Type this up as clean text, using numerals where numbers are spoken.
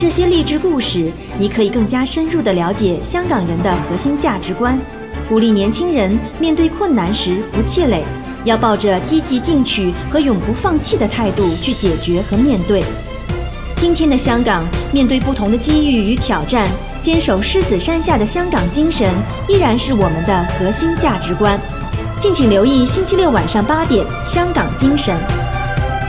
这些励志故事，你可以更加深入地了解香港人的核心价值观，鼓励年轻人面对困难时不气馁，要抱着积极进取和永不放弃的态度去解决和面对。今天的香港，面对不同的机遇与挑战，坚守狮子山下的香港精神依然是我们的核心价值观。敬请留意星期六晚上8点《香港精神》。